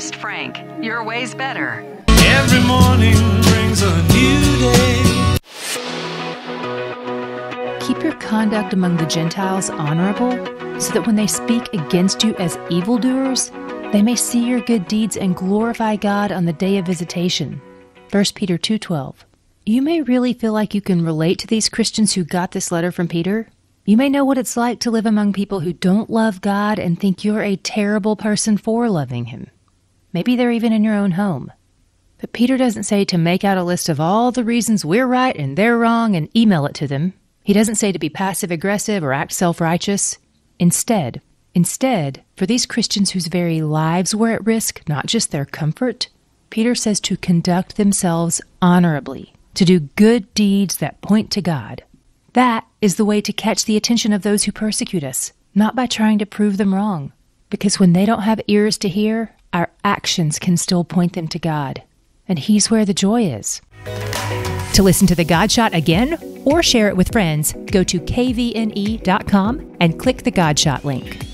Honest Frank, your way's better. Every morning brings a new day. Keep your conduct among the Gentiles honorable, so that when they speak against you as evildoers, they may see your good deeds and glorify God on the day of visitation. 1 Peter 2:12. You may really feel like you can relate to these Christians who got this letter from Peter. You may know what it's like to live among people who don't love God and think you're a terrible person for loving Him. Maybe they're even in your own home. But Peter doesn't say to make out a list of all the reasons we're right and they're wrong and email it to them. He doesn't say to be passive-aggressive or act self-righteous. Instead, for these Christians whose very lives were at risk, not just their comfort, Peter says to conduct themselves honorably, to do good deeds that point to God. That is the way to catch the attention of those who persecute us, not by trying to prove them wrong. Because when they don't have ears to hear, our actions can still point them to God. And He's where the joy is. To listen to The God Shot again or share it with friends, go to kvne.com and click the God Shot link.